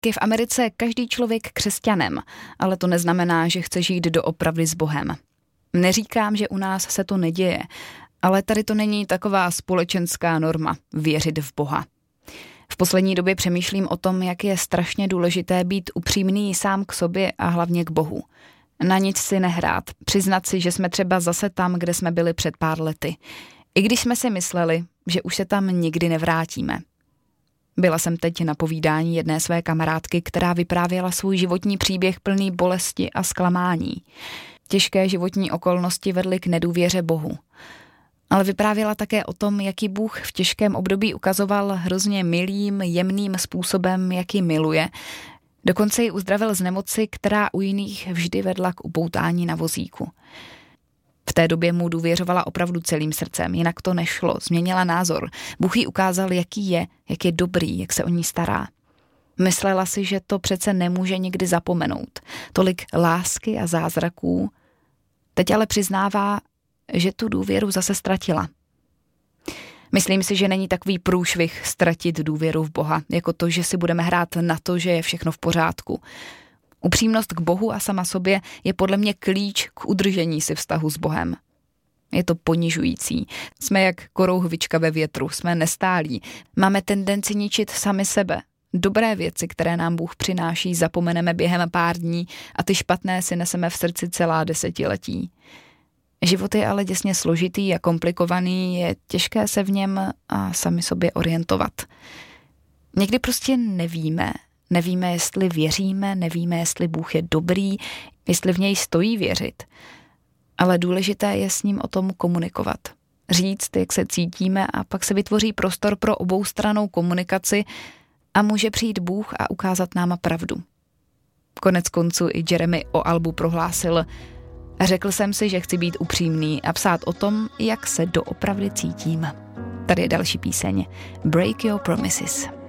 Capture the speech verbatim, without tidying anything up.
Je v Americe každý člověk křesťanem, ale to neznamená, že chce žít doopravdy s Bohem. Neříkám, že u nás se to neděje, ale tady to není taková společenská norma věřit v Boha. V poslední době přemýšlím o tom, jak je strašně důležité být upřímný sám k sobě a hlavně k Bohu. Na nic si nehrát, přiznat si, že jsme třeba zase tam, kde jsme byli před pár lety. I když jsme si mysleli, že už se tam nikdy nevrátíme. Byla jsem teď na povídání jedné své kamarádky, která vyprávěla svůj životní příběh plný bolesti a zklamání. Těžké životní okolnosti vedly k nedůvěře Bohu. Ale vyprávěla také o tom, jaký Bůh v těžkém období ukazoval hrozně milým, jemným způsobem, jaký miluje. Dokonce ji uzdravil z nemoci, která u jiných vždy vedla k upoutání na vozíku. V té době mu důvěřovala opravdu celým srdcem, jinak to nešlo, změnila názor. Bůh jí ukázal, jaký je, jak je dobrý, jak se o ní stará. Myslela si, že to přece nemůže nikdy zapomenout. Tolik lásky a zázraků. Teď ale přiznává, že tu důvěru zase ztratila. Myslím si, že není takový průšvih ztratit důvěru v Boha, jako to, že si budeme hrát na to, že je všechno v pořádku. Upřímnost k Bohu a sama sobě je podle mě klíč k udržení si vztahu s Bohem. Je to ponižující. Jsme jak korouhvička ve větru, jsme nestálí. Máme tendenci ničit sami sebe. Dobré věci, které nám Bůh přináší, zapomeneme během pár dní a ty špatné si neseme v srdci celá desetiletí. Život je ale děsně složitý a komplikovaný, je těžké se v něm a sami sobě orientovat. Někdy prostě nevíme, nevíme, jestli věříme, nevíme, jestli Bůh je dobrý, jestli v něj stojí věřit. Ale důležité je s ním o tom komunikovat. Říct, jak se cítíme a pak se vytvoří prostor pro oboustrannou komunikaci a může přijít Bůh a ukázat nám pravdu. Konec konců i Jeremy o albu prohlásil: řekl jsem si, že chci být upřímný a psát o tom, jak se doopravdy cítím. Tady je další píseň Break Your Promises.